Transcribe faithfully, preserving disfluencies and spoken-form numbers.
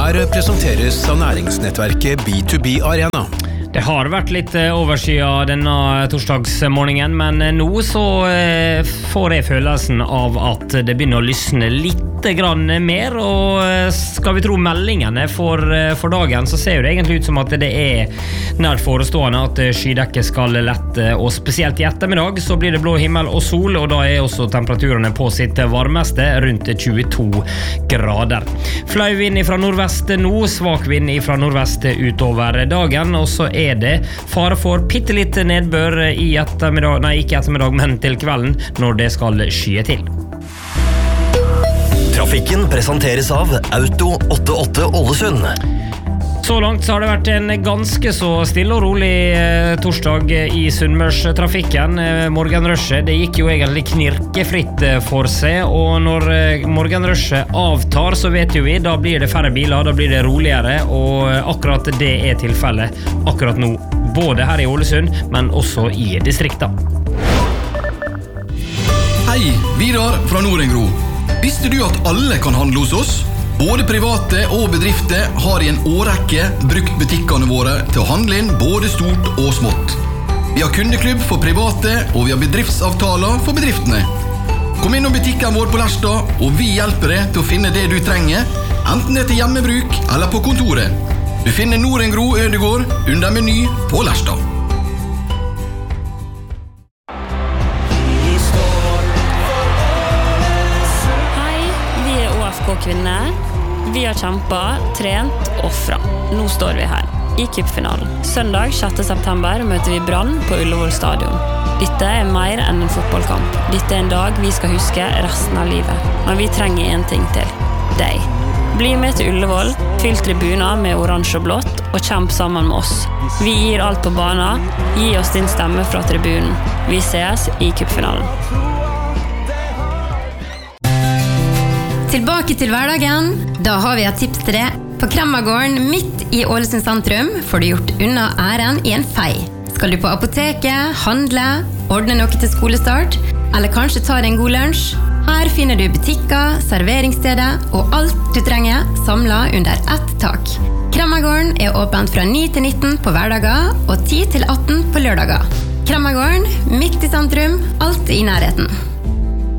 Her presenteres av næringsnettverket B to B Arena. Det har vært litt overskyet denne torsdagsmorgenen, men nå så får jeg følelsen av at det begynner å lysne litt grann mer, og skal vi tro meldingene for, for dagen, så ser det egentlig ut som at det er nært forestående at skydekket skal lette, og spesielt i ettermiddag så blir det blå himmel og sol, og da er også temperaturene på sitt varmeste, rundt tjueto grader. Flau vind fra nordvest nå, svak vind fra nordvest utover dagen, og så er det fare for bittelitt nedbør i ettermiddag, nei ikke ettermiddag, men til kvelden når det skal skye til. Trafikken presenteres av Auto åttiåtte Ålesund. Så langt så har det vært en ganske så stille og rolig eh, torsdag i Sunnmørstrafikken. Eh, morgenrushet, det gikk jo egentlig knirkefritt eh, for seg, og når eh, morgenrushet avtar, så vet jo vi, da blir det færre biler, da blir det roligere, og eh, akkurat det er tilfellet akkurat nå, både her i Ålesund, men også i distrikta. Hei, Vidar fra Norengro. Visste du at alle kan handle hos oss? Både private og bedrifter har i en årrekke brukt butikkene våre til å handle inn både stort og smått. Vi har kundeklubb for private, og vi har bedriftsavtaler for bedriftene. Kom innom butikken vår på Lerstad, og vi hjelper deg til å finne det du trenger, enten det er til hjemmebruk eller på kontoret. Du finner Norengro Ødegård under meny på Lerstad. Kvinner. Vi har kjempet, trent, offret. Nå står vi her, i cupfinalen. Søndag sjette september møter vi Brann på Ullevål stadion. Dette er mer enn en fotballkamp. Dette er en dag vi skal huske resten av livet. Men vi trenger en ting til. Deg. Bli med til Ullevål, fyll tribuner med oransje og blått, og kjemp sammen med oss. Vi gir alt på banen. Gi oss din stemme fra tribunen. Vi ses i cupfinalen. Tilbake til hverdagen, da har vi et tips til deg. På Kremmagården midt i Ålesund sentrum får du gjort unna æren i en fei. Skal du på apoteket, handle, ordne noe til skolestart, eller kanskje ta deg en god lunsj? Her finner du butikker, serveringssteder og alt du trenger samlet under ett tak. Kremmagården er åpent fra ni til nitten på hverdager og ti til atten på lørdager. Kremmagården midt i sentrum, alltid i nærheten.